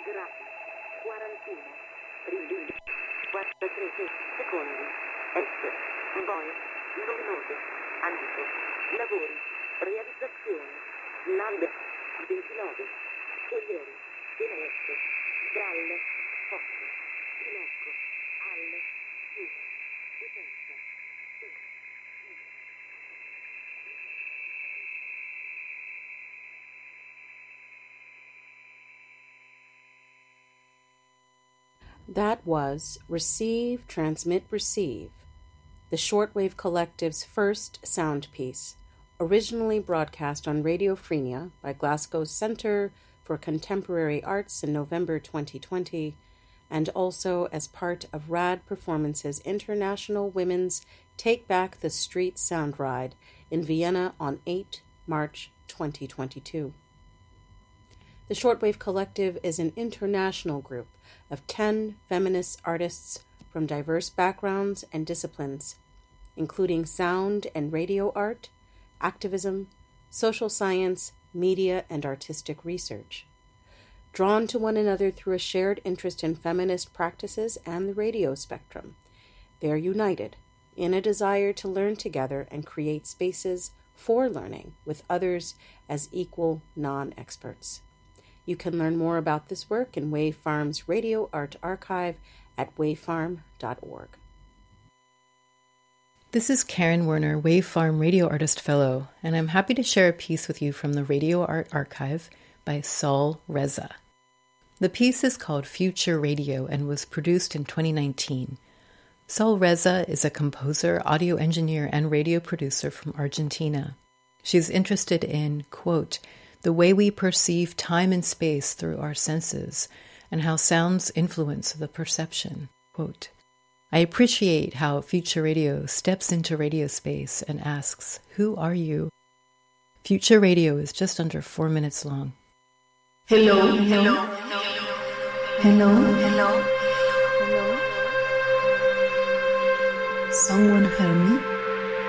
Rapid. 41. Riduce. 43 secondi. Est. Boe. Luminose. Antico. Lavori. Realizzazione. Land. 29. Corriere. Finestre. Galle. Fosse. Ginecco. Alle. Sud. Utenza. That was Receive, Transmit, Receive, the Shortwave Collective's first sound piece, originally broadcast on Radio Frenia by Glasgow's Centre for Contemporary Arts in November 2020, and also as part of RAD Performance's International Women's Take Back the Street Sound Ride in Vienna on 8 March 2022. The Shortwave Collective is an international group of 10 feminist artists from diverse backgrounds and disciplines, including sound and radio art, activism, social science, media, and artistic research. Drawn to one another through a shared interest in feminist practices and the radio spectrum, they are united in a desire to learn together and create spaces for learning with others as equal non-experts. You can learn more about this work in Wave Farm's Radio Art Archive at wavefarm.org. This is Karen Werner, Wave Farm Radio Artist Fellow, and I'm happy to share a piece with you from the Radio Art Archive by Saul Reza. The piece is called Future Radio and was produced in 2019. Saul Reza is a composer, audio engineer, and radio producer from Argentina. She's interested in, quote, the way we perceive time and space through our senses, and how sounds influence the perception. Quote, I appreciate how Future Radio steps into radio space and asks, who are you? Future Radio is just under 4 minutes long. Hello, hello, hello, hello, hello. Someone heard me?